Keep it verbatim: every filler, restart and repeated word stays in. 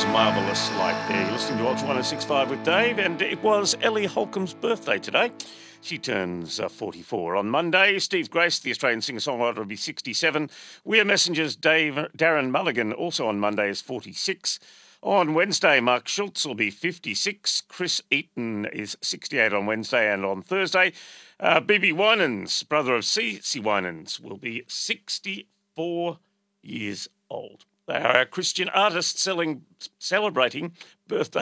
Marvellous Light there. You're listening to Ultra one oh six point five with Dave, and it was Ellie Holcomb's birthday today. She turns uh, forty-four on Monday. Steve Grace, the Australian singer-songwriter, will be sixty-seven. We're Messengers Dave Darren Mulligan, also on Monday, is forty-six. On Wednesday, Mark Schultz will be fifty-six. Chris Eaton is sixty-eight on Wednesday, and on Thursday, uh, B B Winans, brother of C C Winans, will be sixty-four years old. They are our Christian artists selling, celebrating birthday